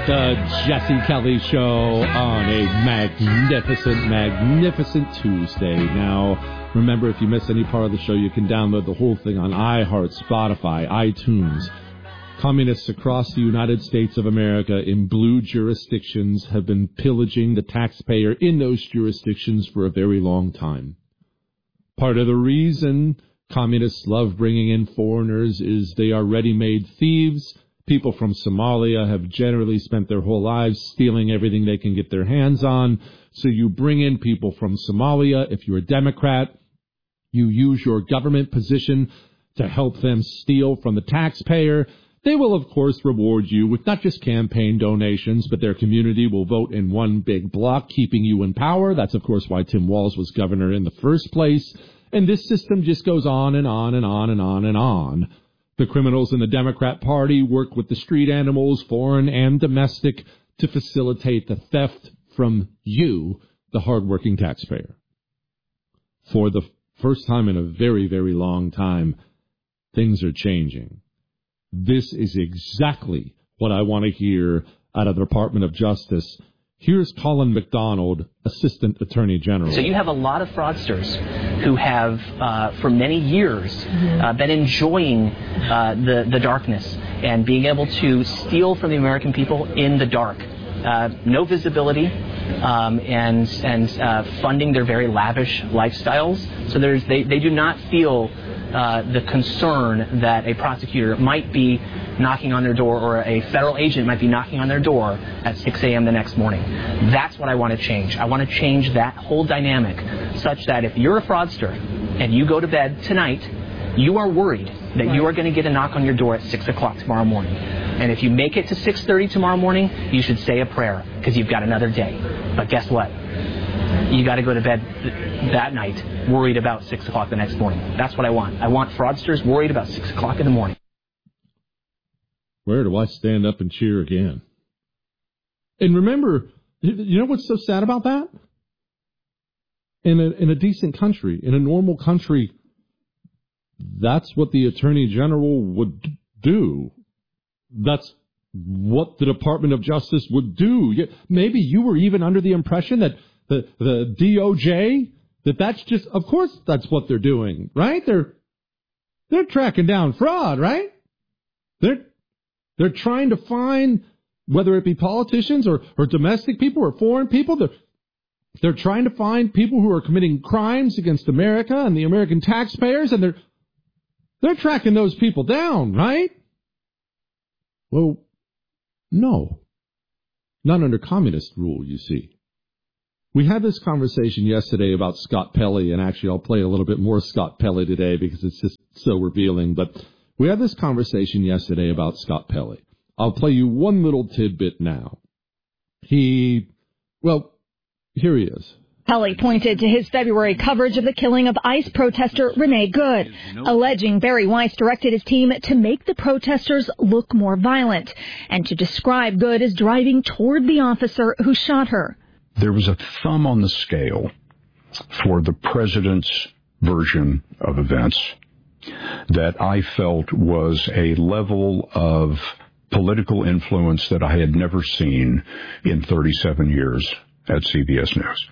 The Jesse Kelly Show on a magnificent Tuesday. Now, remember, if you miss any part of the show, you can download the whole thing on iHeart, Spotify, iTunes. Communists across the United States of America in blue jurisdictions have been pillaging the taxpayer in those jurisdictions for a very long time. Part of the reason communists love bringing in foreigners is they are ready-made thieves. People from Somalia have generally spent their whole lives stealing everything they can get their hands on. So you bring in people from Somalia. If you're a Democrat, you use your government position to help them steal from the taxpayer. They will, of course, reward you with not just campaign donations, but their community will vote in one big block, keeping you in power. That's, of course, why Tim Walz was governor in the first place. And this system just goes on and on and on and on and on. The criminals in the Democrat Party work with the street animals, foreign and domestic, to facilitate the theft from you, the hardworking taxpayer. For the first time in a very, very long time, things are changing. This is exactly what I want to hear out of the Department of Justice. Here's Colin McDonald, Assistant Attorney General. So you have a lot of fraudsters who have, for many years, been enjoying the darkness and being able to steal from the American people in the dark. No visibility and funding their very lavish lifestyles. So they do not feel the concern that a prosecutor might be knocking on their door or a federal agent might be knocking on their door at 6 a.m. the next morning. That's what I want to change. I want to change that whole dynamic such that if you're a fraudster and you go to bed tonight, you are worried that you are going to get a knock on your door at 6 o'clock tomorrow morning. And if you make it to 6:30 tomorrow morning, you should say a prayer because you've got another day. But guess what? You got to go to bed that night worried about 6 o'clock the next morning. That's what I want. I want fraudsters worried about 6 o'clock in the morning. Where do I stand up and cheer again? And remember, you know what's so sad about that? In a decent country, in a normal country, that's what the Attorney General would do. That's what the Department of Justice would do. Maybe you were even under the impression that the DOJ, that's just, of course, that's what they're doing, right? They're tracking down fraud, right? They're trying to find, whether it be politicians or domestic people or foreign people, they're trying to find people who are committing crimes against America and the American taxpayers, and they're tracking those people down, right? Well, no. Not under communist rule, you see. We had this conversation yesterday about Scott Pelley, and actually I'll play a little bit more Scott Pelley today because it's just so revealing, but we had this conversation yesterday about Scott Pelley. I'll play you one little tidbit now. Here he is. Pelley pointed to his February coverage of the killing of ICE protester Renee Good, alleging Barry Weiss directed his team to make the protesters look more violent and to describe Good as driving toward the officer who shot her. There was a thumb on the scale for the president's version of events that I felt was a level of political influence that I had never seen in 37 years at CBS News.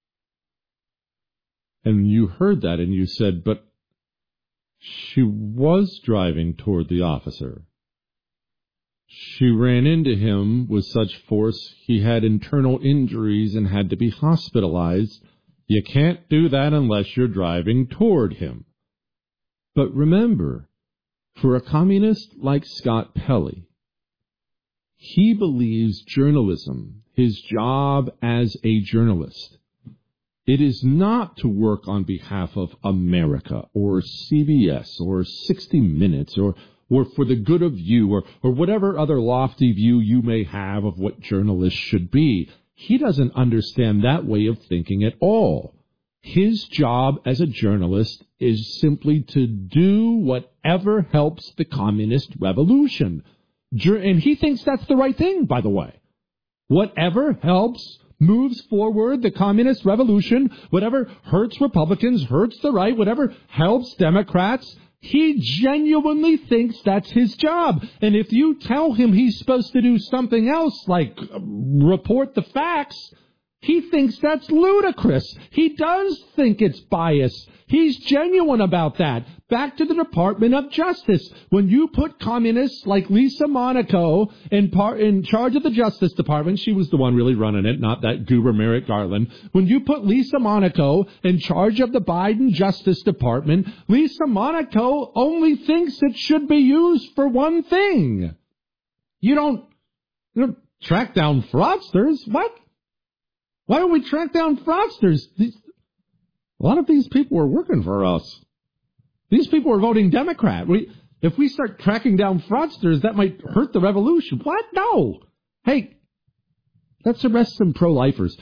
And you heard that and you said, but she was driving toward the officer. She ran into him with such force he had internal injuries and had to be hospitalized. You can't do that unless you're driving toward him. But remember, for a communist like Scott Pelley, he believes journalism, his job as a journalist, it is not to work on behalf of America or CBS or 60 Minutes or for the good of you or whatever other lofty view you may have of what journalists should be. He doesn't understand that way of thinking at all. His job as a journalist is simply to do whatever helps the communist revolution. And he thinks that's the right thing, by the way. Whatever helps, moves forward the communist revolution, whatever hurts Republicans, hurts the right, whatever helps Democrats, He genuinely thinks that's his job. And if you tell him he's supposed to do something else, like report the facts, he thinks that's ludicrous. He does think it's biased. He's genuine about that. Back to the Department of Justice. When you put communists like Lisa Monaco in charge of the Justice Department, she was the one really running it, not that goober Merrick Garland. When you put Lisa Monaco in charge of the Biden Justice Department, Lisa Monaco only thinks it should be used for one thing. You don't track down fraudsters. What? Why don't we track down fraudsters? A lot of these people are working for us. These people are voting Democrat. If we start tracking down fraudsters, that might hurt the revolution. What? No. Hey, let's arrest some pro-lifers.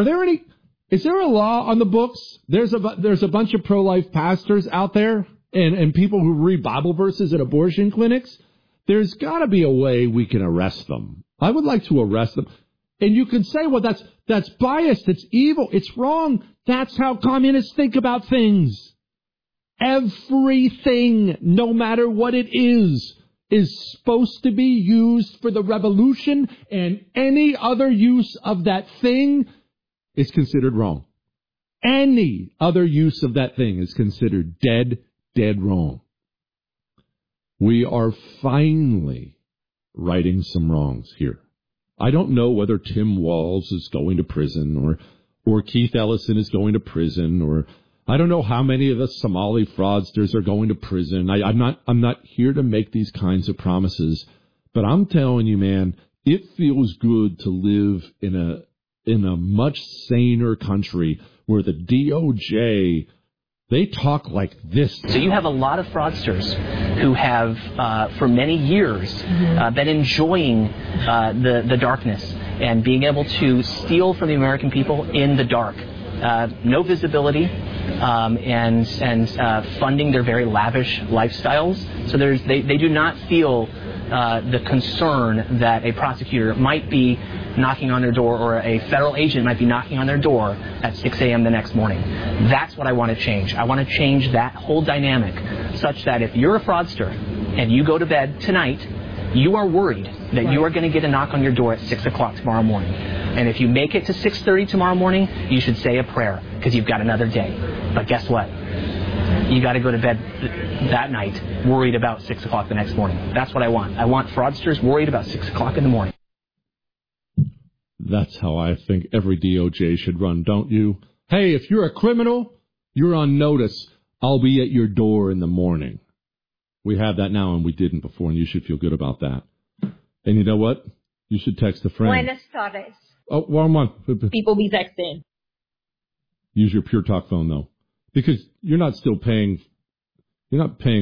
Is there a law on the books? There's a bunch of pro-life pastors out there and people who read Bible verses at abortion clinics. There's got to be a way we can arrest them. I would like to arrest them. And you can say, well, that's biased, it's evil, it's wrong. That's how communists think about things. Everything, no matter what it is supposed to be used for the revolution, and any other use of that thing is considered wrong. Any other use of that thing is considered dead wrong. We are finally righting some wrongs here. I don't know whether Tim Walz is going to prison or Keith Ellison is going to prison, or I don't know how many of the Somali fraudsters are going to prison. I'm not here to make these kinds of promises, but I'm telling you, man, it feels good to live in a much saner country where the DOJ, they talk like this. So you have a lot of fraudsters who have, for many years, been enjoying the darkness and being able to steal from the American people in the dark. No visibility, and funding their very lavish lifestyles. So they do not feel the concern that a prosecutor might be knocking on their door, or a federal agent might be knocking on their door at 6 a.m. the next morning. That's what I want to change. I want to change that whole dynamic such that if you're a fraudster and you go to bed tonight, you are worried that you are going to get a knock on your door at 6 o'clock tomorrow morning. And if you make it to 6:30 tomorrow morning, you should say a prayer because you've got another day. But guess what? You got to go to bed that night worried about 6 o'clock the next morning. That's what I want. I want fraudsters worried about 6 o'clock in the morning. That's how I think every DOJ should run, don't you? Hey, if you're a criminal, you're on notice. I'll be at your door in the morning. We have that now, and we didn't before, and you should feel good about that. And you know what? You should text a friend. Buenas tardes. Oh, wrong one. People be texting. Use your Pure Talk phone, though, because you're not paying